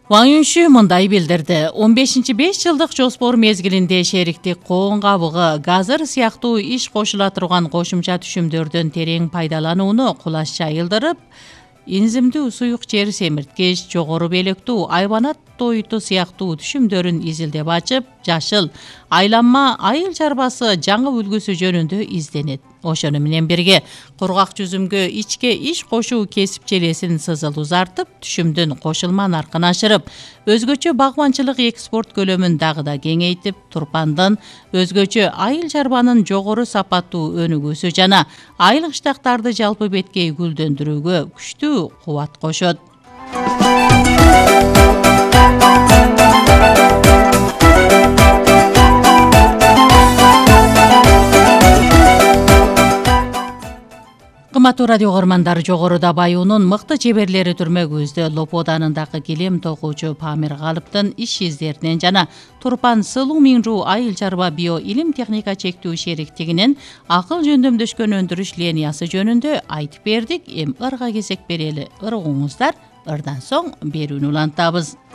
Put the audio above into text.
Ваң Юнши мындай билдирди. 15-5 жылдык жоспор мезгилинде шериктик коон кабыгы, газыр сыяктуу иш кошула турган кошумча түшүмдөрдөн терең пайдаланууну кулаш жайылдырып, инзимдүү суюк жер семирткич, жогору белектүү айбанат тойту сыяктуу түшүмдөрүн изилдеп ачып, жашыл айланма айыл чарбасы жаңы үлгүсү жөнүндө изденет. Ошону менен бирге кургак жүзүмгө ичке иш кошуу кесип желесин сызыл узартып, түшүмдүн кошулма наркын ашырып, өзгөчө багбанчылык экспорт көлөмүн дагы да кеңейтип, турпандын өзгөчө айыл чарбанын жогору сапаттуу өнүгүүсү жана айыл кыштактарды жалпы беткей гүлдөндүрүүгө күчтүү кубат кошот. Кымбаттуу радио көрмандар, жогоруда Баюунун мыкты чеберлери түрмөгүбүздө Лоподанындагы килем токуучу Памир Галыптын иш издеринен жана Турпан Сылуу Миңруу айыл чарба био илим техника чектүү шериктигинин акыл жөндөмдөшкөн өндүрүш линиясы жөнүндө айтып бердик. Эми ырга кезек берели. Ыргыңыздар, ырдан соң берүүнү улантабыз.